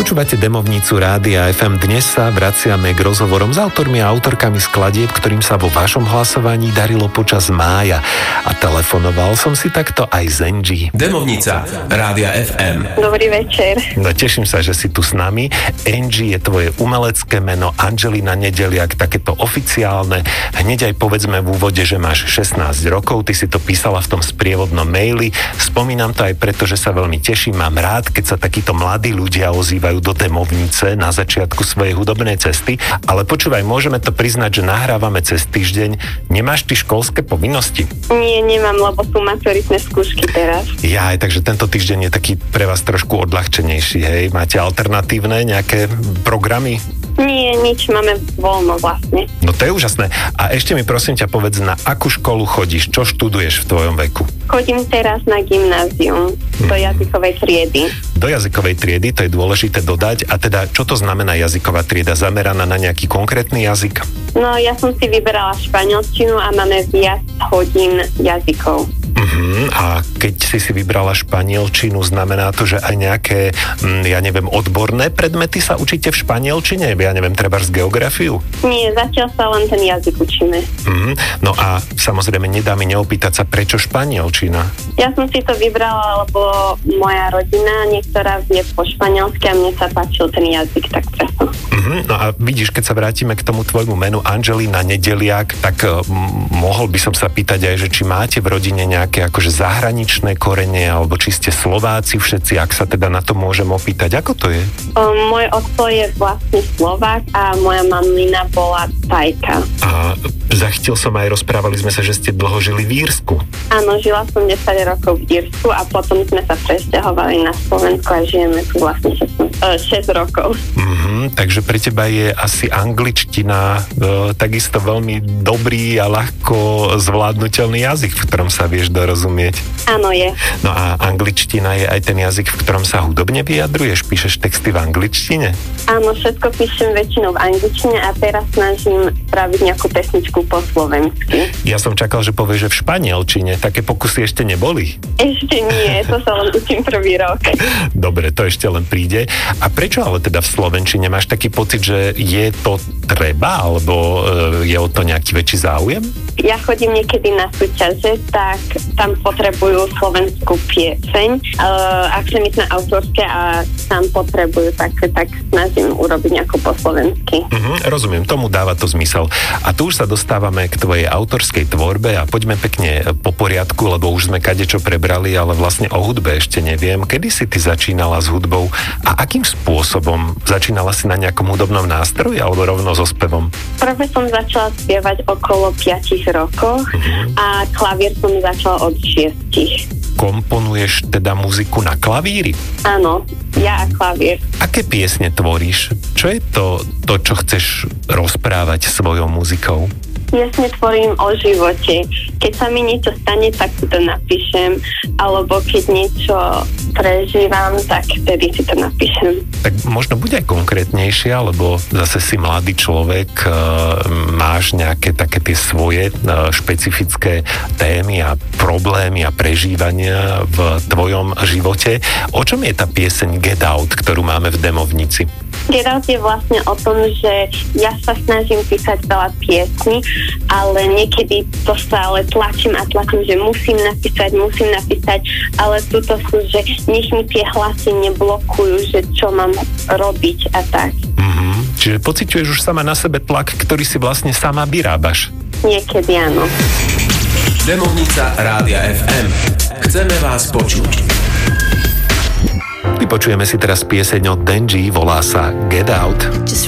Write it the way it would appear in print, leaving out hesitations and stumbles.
Počúvate Demovnicu Rádia FM. Dnes sa vraciame k rozhovorom s autormi a autorkami skladieb, ktorým sa vo vašom hlasovaní darilo počas mája. A telefonoval som si takto aj z Angie. Demovnica Rádia FM. Dobrý večer. No, teším sa, že si tu s nami. Angie je tvoje umelecké meno, Angelina Nedeliak, takéto oficiálne. Hneď aj povedzme v úvode, že máš 16 rokov, ty si to písala v tom sprievodnom maili. Spomínam to aj preto, že sa veľmi teším, mám rád, keď sa takíto mladí ľudia ozývajú do Demovnice na začiatku svojej hudobnej cesty. Ale počúvaj, môžeme to priznať, že nahrávame cez týždeň. Nemáš ty školské povinnosti? Nie, nemám, lebo sú maturitné skúšky teraz. Jaj, takže tento týždeň je taký pre vás trošku odľahčenejší, hej? Máte alternatívne nejaké programy? Nie, nič, máme voľno vlastne. No to je úžasné. A ešte mi prosím ťa povedz, na akú školu chodíš? Čo študuješ v tvojom veku? Chodím teraz na gymnázium do jazykovej triedy. Do jazykovej triedy, to je dôležité dodať. A teda, čo to znamená jazyková trieda? Zameraná na nejaký konkrétny jazyk? No, ja som si vyberala španielčinu a máme viac hodín jazykov. A keď si vybrala španielčinu, znamená to, že aj nejaké, ja neviem, odborné predmety sa učíte v španielčine? Ja neviem, trebárs geografiu? Nie, zatiaľ sa len ten jazyk učíme. No a samozrejme nedá mi neopýtať sa, prečo španielčina? Ja som si to vybrala, lebo moja rodina niektorá vie po španielsky a mne sa páčil ten jazyk, tak preto. No a vidíš, keď sa vrátime k tomu tvojmu menu Angelina Nedeliak, tak mohol by som sa pýtať aj, že či máte v rodine nejaké akože zahraničné korene, alebo či ste Slováci všetci, ak sa teda na to môžem opýtať. Ako to je? Môj otco je vlastne Slovák a moja mamina bola Tajka. A zachytil som aj, rozprávali sme sa, že ste dlho žili v Írsku. Áno, žila som 10 rokov v Írsku a potom sme sa presťahovali na Slovensku a žijeme tu vlastne 6 rokov. Takže pre teba je asi angličtina takisto veľmi dobrý a ľahko zvládnutelný jazyk, v ktorom sa vieš dorozumieť. Áno, je. No a angličtina je aj ten jazyk, v ktorom sa hudobne vyjadruješ? Píšeš texty v angličtine? Áno, všetko píšem väčšinou v angličtine a teraz snažím spraviť nejakú pesničku po slovensky. Ja som čakal, že povieš, že v španielčine. Také pokusy ešte neboli? Ešte nie, to sa len učím prvý rok. Dobre, to ešte len príde. A prečo ale teda v slovenčine? Máš taký pocit, že je to treba, alebo je o to nejaký väčší záujem? Ja chodím niekedy na súťaže, tak tam potrebujú slovenskú pieseň. Ak sa mi na autorské a tam potrebujú, tak snažím urobiť nejakú po slovensky. Rozumiem, tomu dáva to zmysel. A tu už sa dostávame k tvojej autorskej tvorbe a poďme pekne po poriadku, lebo už sme kadečo prebrali, ale vlastne o hudbe ešte neviem. Kedy si ty začínala s hudbou a akým spôsobom? Začínala si na nejakom hudobnom nástroji alebo rovno so spevom? Prvé som začala spievať okolo 5 rokoch a klavír som začala od 6. Komponuješ teda muziku na klavíri? Áno, ja a klavír. Aké piesne tvoríš? Čo je to, čo chceš rozprávať svojou muzikou? Piesne tvorím o živote. Keď sa mi niečo stane, tak si to napíšem, alebo keď niečo prežívam, tak vtedy si to napíšem. Tak možno buď aj konkrétnejšie, alebo zase si mladý človek, máš nejaké také tie svoje špecifické témy a problémy a prežívania v tvojom živote. O čom je tá pieseň Get Out, ktorú máme v Demovnici? Get Out je vlastne o tom, že ja sa snažím písať veľa piesní, ale niekedy to stále tlačím, že musím napísať, ale tuto sú, že nech mi tie hlasy neblokujú, že čo mám robiť a tak. Čiže pociťuješ už sama na sebe tlak, ktorý si vlastne sama vyrábaš? Niekedy áno. Demovnica Rádia FM. Chceme vás počuť. Vypočujeme si teraz pieseň od Denji, volá sa Get Out. Just